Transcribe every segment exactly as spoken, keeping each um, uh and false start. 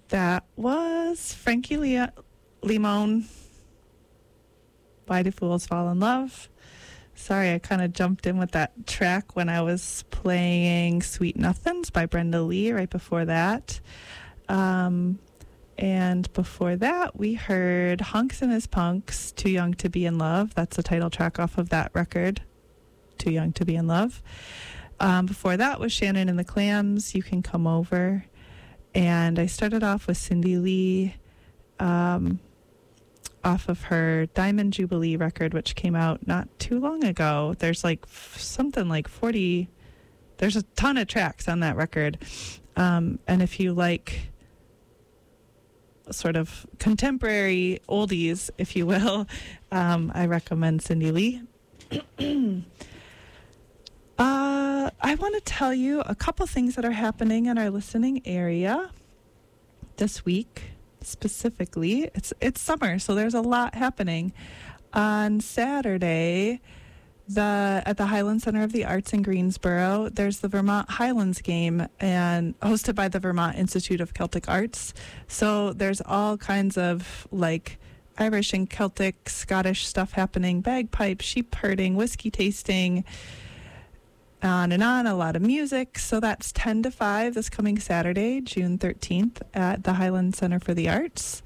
That was Frankie Le- Limon. Why Do Fools Fall in Love? Sorry, I kind of jumped in with that track when I was playing Sweet Nothings by Brenda Lee right before that. Um, and before that, we heard Hunks and His Punks, Too Young to Be in Love. That's the title track off of that record, Too Young to Be in Love. Um, before that was Shannon and the Clams, You Can Come Over. And I started off with Cindy Lee, um, off of her Diamond Jubilee record, which came out not too long ago. There's like f- something like forty, there's a ton of tracks on that record. Um, and if you like sort of contemporary oldies, if you will, um, I recommend Cindy Lee. Uh, I want to tell you a couple things that are happening in our listening area this week. Specifically, it's it's summer, so there's a lot happening. On Saturday, the at the Highland Center of the Arts in Greensboro, there's the Vermont Highlands game, and hosted by the Vermont Institute of Celtic Arts. So there's all kinds of like Irish and Celtic, Scottish stuff happening: bagpipes, sheep herding, whiskey tasting, on and on, a lot of music. So that's ten to five this coming Saturday, June thirteenth, at the Highland Center for the Arts.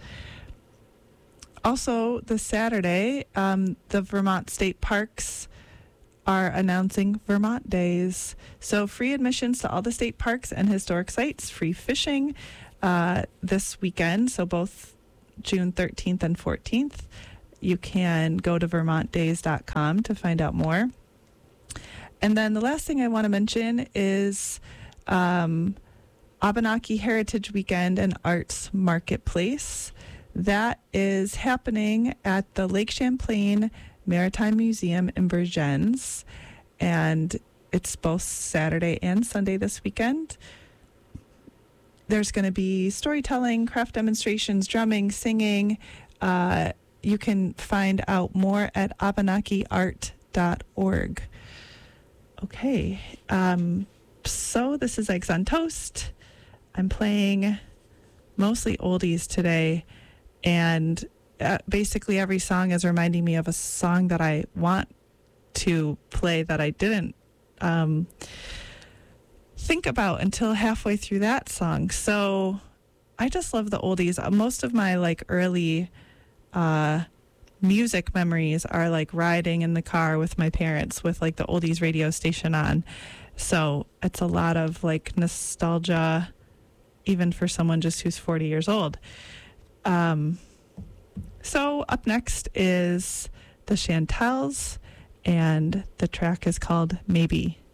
Also, this Saturday, um, the Vermont State Parks are announcing Vermont Days. So free admissions to all the state parks and historic sites, free fishing uh, this weekend, so both June thirteenth and fourteenth. You can go to vermont days dot com to find out more. And then the last thing I want to mention is um, Abenaki Heritage Weekend and Arts Marketplace. That is happening at the Lake Champlain Maritime Museum in Vergennes, and it's both Saturday and Sunday this weekend. There's going to be storytelling, craft demonstrations, drumming, singing. Uh, you can find out more at abenaki art dot org. Okay, um, so this is Eggs on Toast. I'm playing mostly oldies today, and uh, basically every song is reminding me of a song that I want to play that I didn't um, think about until halfway through that song. So I just love the oldies. Most of my like early uh music memories are like riding in the car with my parents with like the oldies radio station on. So it's a lot of like nostalgia, even for someone just who's forty years old. Um, so up next is the Chantels, and the track is called Maybe.